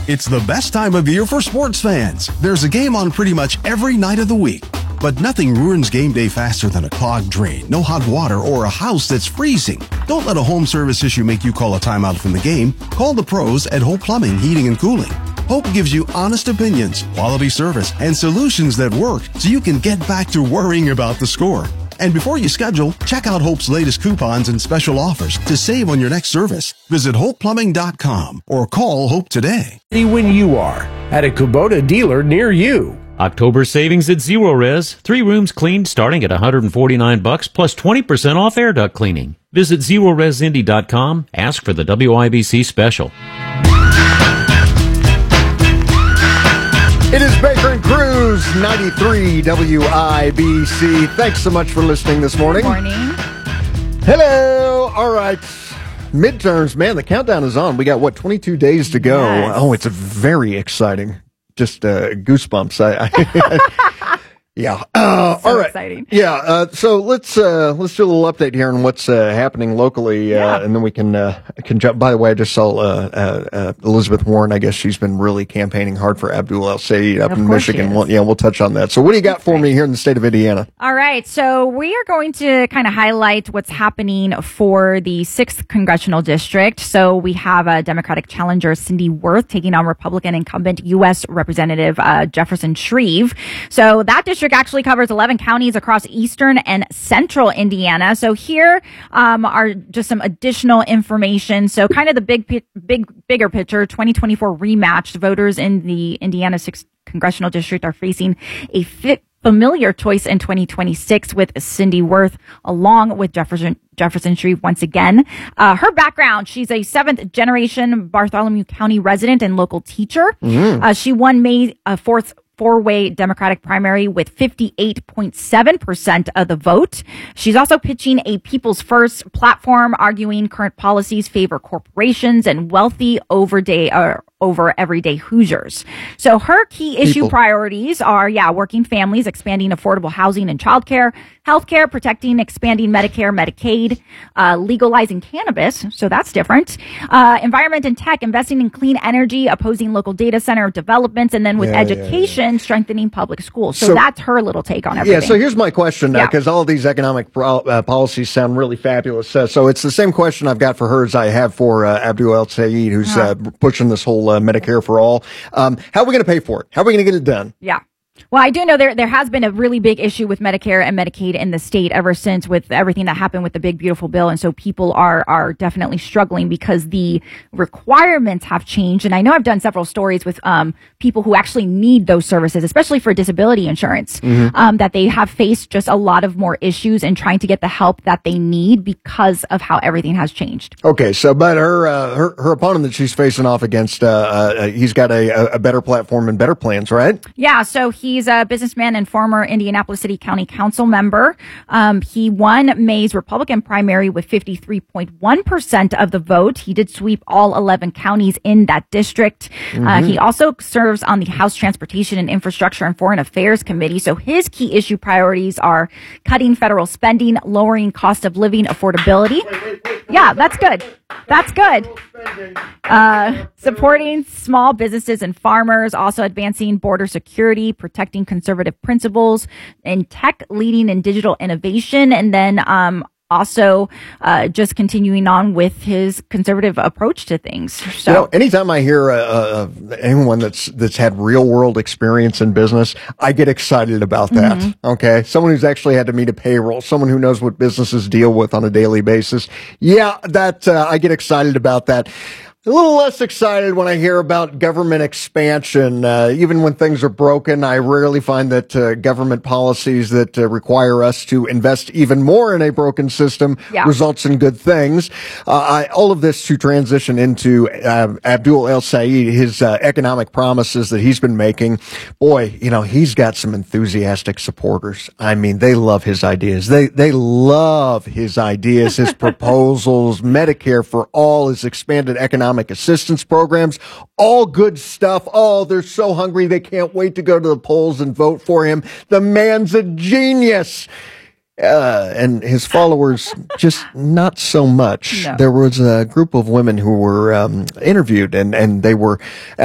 It's the best time of year for sports fans. There's a game on pretty much every night of the week. But nothing ruins game day faster than a clogged drain, no hot water, or a house that's freezing. Don't let a home service issue make you call a timeout from the game. Call the pros at Hope Plumbing, Heating, and Cooling. Hope gives you honest opinions, quality service, and solutions that work so you can get back to worrying about the score. And before you schedule, check out Hope's latest coupons and special offers to save on your next service. Visit HopePlumbing.com or call Hope today. When you are at a Kubota dealer near you. October savings at Zero Res. 3 rooms cleaned starting at $149 plus 20% off air duct cleaning. Visit ZeroResIndy.com. Ask for the WIBC special. It is Baker and Cruz, 93 WIBC. Thanks so much for listening this morning. Good morning. Hello. All right. Midterms, man, the countdown is on. We got, 22 days to go. Yes. Oh, it's very exciting. Just goosebumps. Yeah. All right. Exciting. Yeah. So let's do a little update here on what's happening locally, and then we can jump. By the way, I just saw Elizabeth Warren. I guess she's been really campaigning hard for Abdul El-Sayed up in Michigan. We'll touch on that. So what do you got for me here in the state of Indiana? All right. So we are going to kind of highlight what's happening for the 6th congressional district. So we have a Democratic challenger, Cindy Worth, taking on Republican incumbent U.S. Representative Jefferson Shreve. So that district actually covers 11 counties across eastern and central Indiana. So here are just some additional information. So kind of the bigger picture, 2024 rematch. Voters in the Indiana 6th congressional district are facing a familiar choice in 2026 with Cindy Worth along with Jefferson Shreve once again. Her background, she's a 7th generation Bartholomew County resident and local teacher. She won May 4th four-way Democratic primary with 58.7% of the vote. She's also pitching a People's First platform, arguing current policies favor corporations and wealthy over everyday Hoosiers. So her key issue priorities are, working families, expanding affordable housing and childcare, healthcare, protecting, expanding Medicare, Medicaid, legalizing cannabis. So that's different. Environment and tech, investing in clean energy, opposing local data center developments, and then with education, strengthening public schools. So that's her little take on everything. Yeah. So here's my question, because all of these economic policies sound really fabulous. So it's the same question I've got for her as I have for Abdul El-Sayed, who's pushing this whole Medicare for all. How are we going to pay for it? How are we going to get it done? Yeah. Well, I do know there has been a really big issue with Medicare and Medicaid in the state ever since with everything that happened with the big, beautiful bill. And so people are definitely struggling because the requirements have changed. And I know I've done several stories with people who actually need those services, especially for disability insurance, that they have faced just a lot of more issues in trying to get the help that they need because of how everything has changed. Okay. So, but her opponent that she's facing off against, he's got a better platform and better plans, right? Yeah. So he's a businessman and former Indianapolis City County Council member. He won May's Republican primary with 53.1% of the vote. He did sweep all 11 counties in that district. He also serves on the House Transportation and Infrastructure and Foreign Affairs Committee. So his key issue priorities are cutting federal spending, lowering cost of living, affordability. Yeah, that's good. That's good. Supporting small businesses and farmers, also advancing border security, protecting conservative principles in tech, leading in digital innovation, and then also just continuing on with his conservative approach to things. So, anytime I hear anyone that's had real world experience in business, I get excited about that. Okay, someone who's actually had to meet a payroll, someone who knows what businesses deal with on a daily basis. Yeah, that I get excited about that. A little less excited when I hear about government expansion. Even when things are broken, I rarely find that government policies that require us to invest even more in a broken system results in good things. All of this to transition into Abdul El-Sayed, his economic promises that he's been making. Boy, he's got some enthusiastic supporters. I mean, they love his ideas. They love his ideas, his proposals, Medicare for all, his expanded economic assistance programs, all good stuff. Oh, they're so hungry. They can't wait to go to the polls and vote for him. The man's a genius. And his followers, just not so much. No. There was a group of women who were interviewed and they were